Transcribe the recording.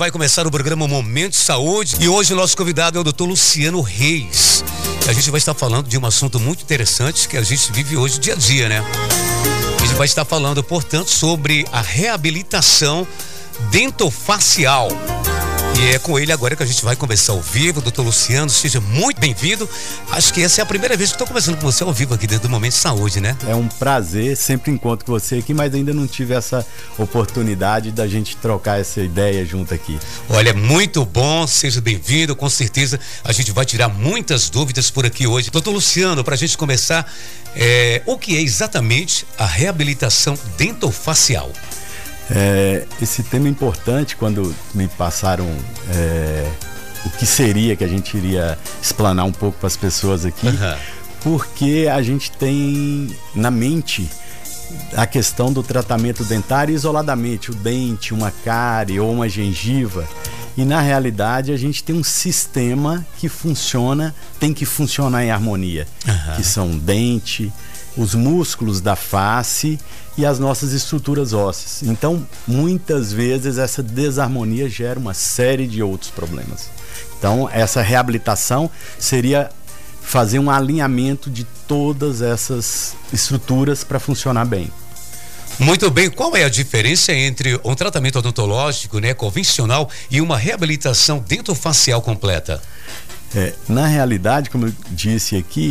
Vai começar o programa Momento de Saúde e hoje o nosso convidado é o Dr. Luciano Reis. A gente vai estar falando de um assunto muito interessante que a gente vive hoje dia a dia, né? A gente vai estar falando, portanto, sobre a reabilitação dentofacial. E é com ele agora que a gente vai conversar ao vivo. Doutor Luciano, seja muito bem-vindo. Acho que essa é a primeira vez que estou conversando com você ao vivo aqui dentro do Momento de Saúde, né? É um prazer, sempre encontro com você aqui, mas ainda não tive essa oportunidade da gente trocar essa ideia junto aqui. Olha, muito bom, seja bem-vindo, com certeza a gente vai tirar muitas dúvidas por aqui hoje. Doutor Luciano, para a gente começar, o que é exatamente a reabilitação dentofacial? Esse tema é importante. Quando me passaram o que seria, que a gente iria explanar um pouco para as pessoas aqui, porque a gente tem na mente a questão do tratamento dentário isoladamente, o dente, uma cárie ou uma gengiva, e na realidade a gente tem um sistema que funciona, tem que funcionar em harmonia, que são o dente, os músculos da face e as nossas estruturas ósseas. Então, muitas vezes essa desarmonia gera uma série de outros problemas. Então, essa reabilitação seria fazer um alinhamento de todas essas estruturas para funcionar bem. Muito bem, qual é a diferença entre um tratamento odontológico, né, convencional e uma reabilitação dentofacial completa? Na realidade, como eu disse aqui,